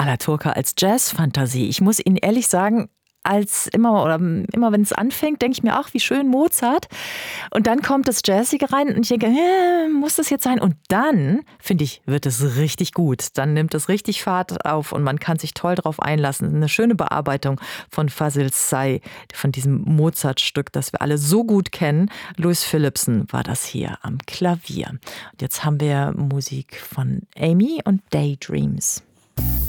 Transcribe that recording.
Turca als Jazzfantasie. Ich muss Ihnen ehrlich sagen, immer wenn es anfängt, denke ich mir, ach, wie schön Mozart. Und dann kommt das Jazzige rein und ich denke, muss das jetzt sein? Und dann, finde ich, wird es richtig gut. Dann nimmt es richtig Fahrt auf und man kann sich toll drauf einlassen. Eine schöne Bearbeitung von Fazil Say, von diesem Mozart-Stück, das wir alle so gut kennen. Louis Phillipson war das hier am Klavier. Und jetzt haben wir Musik von Amy und Daydreams.